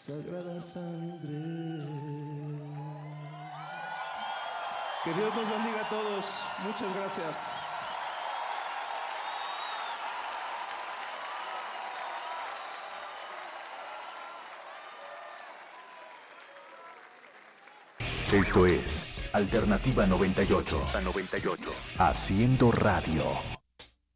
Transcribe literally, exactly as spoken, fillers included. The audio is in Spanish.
sagrada sangre. Que Dios nos bendiga a todos. Muchas gracias. Esto es Alternativa noventa y ocho. Haciendo radio.